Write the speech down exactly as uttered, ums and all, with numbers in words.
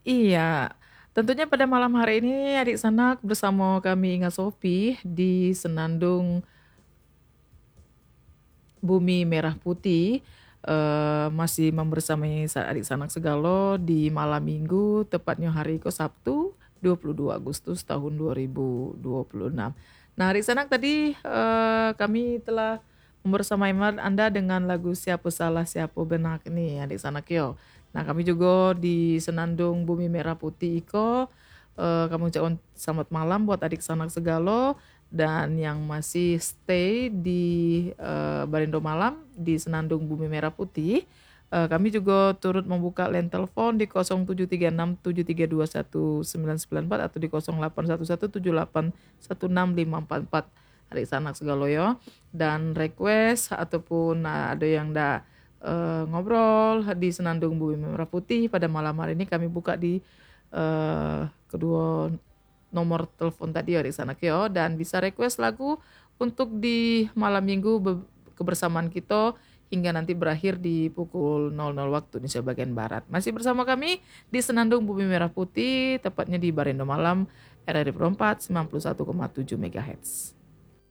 Iya, tentunya pada malam hari ini adik sanak bersama kami Inga Sofi di Senandung Bumi Merah Putih, eee, masih membersamai sa adik sanak segalo di malam Minggu, tepatnya hari ke Sabtu, dua puluh dua Agustus tahun dua ribu dua puluh enam. Nah, adik sanak tadi, eee, kami telah membersamai mar Anda dengan lagu Siapa Salah Siapa Benar nih adik sanak yo. Nah, kami juga di Senandung Bumi Merah Putih iko, eee, kami ucapkan selamat malam buat adik sanak segalo dan yang masih stay di, eee, Barindo Malam di Senandung Bumi Merah Putih, eee, kami juga turut membuka line telepon di nol tujuh tiga enam tujuh tiga dua satu sembilan sembilan empat atau di nol delapan satu satu tujuh delapan satu enam lima empat empat adik sanak segalo yo. Dan request ataupun nah, ada yang ndak, eee, ngobrol di Senandung Bumi Merah Putih pada malam hari ini kami buka di, eee, kedua nomor telepon tadi ya di sana Kyo dan bisa request lagu untuk di malam minggu be- kebersamaan kita hingga nanti berakhir di pukul nol nol waktu Indonesia bagian Barat. Masih bersama kami di Senandung Bumi Merah Putih, tepatnya di Barendo Malam R R I Perempat sembilan puluh satu koma tujuh MHz.